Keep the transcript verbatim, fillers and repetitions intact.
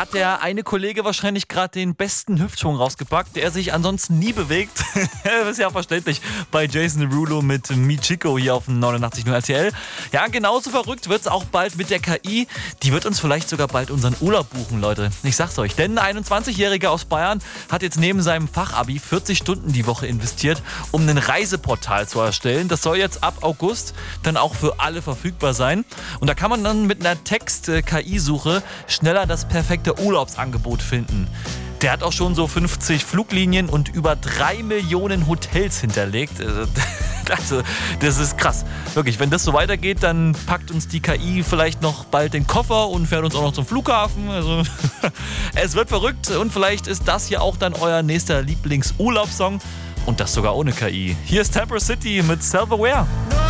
hat der eine Kollege wahrscheinlich gerade den besten Hüftschwung rausgepackt, der sich ansonsten nie bewegt. Das ist ja verständlich bei Jason Derulo mit Michiko hier auf dem neunundachtzig Komma null R T L. Ja, genauso verrückt wird es auch bald mit der K I. Die wird uns vielleicht sogar bald unseren Urlaub buchen, Leute. Ich sag's euch. Denn ein einundzwanzigjähriger aus Bayern hat jetzt neben seinem Fachabi vierzig Stunden die Woche investiert, um ein Reiseportal zu erstellen. Das soll jetzt ab August dann auch für alle verfügbar sein. Und da kann man dann mit einer Text-K I-Suche schneller das perfekte Urlaubsangebot finden. Der hat auch schon so fünfzig Fluglinien und über drei Millionen Hotels hinterlegt. Also, das ist krass. Wirklich, wenn das so weitergeht, dann packt uns die K I vielleicht noch bald den Koffer und fährt uns auch noch zum Flughafen. Also, es wird verrückt und vielleicht ist das hier auch dann euer nächster Lieblingsurlaubssong. Und das sogar ohne K I. Hier ist Temper City mit Self-Aware.